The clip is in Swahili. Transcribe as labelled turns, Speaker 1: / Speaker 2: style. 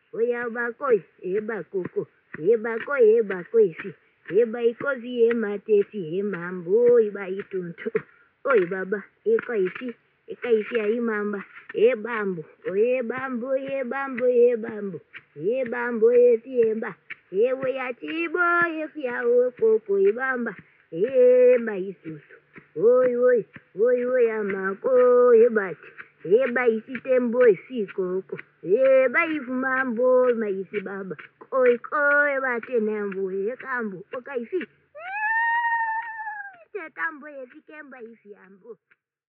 Speaker 1: oya bakoi, eba koko, eba koi, eba koifi, eba ikovi, ema tefi, ema mbo, eba ituntu. Oi baba, ikaifi, ikaifi aimamba, ebambo, oye bambo, ye bambo, ye bambo, ye bambo, ye fiemba, ewe ya tibo, ye fia koko, ibamba, eba isusu. Oi, oi, oi, oi, amako, ebati. Eba isi tembo isi koko. Eba ifu mambo maisi baba. Koi koi bate nembo ye kambo. Oka isi. Te kambo ye fi kemba isi ambo.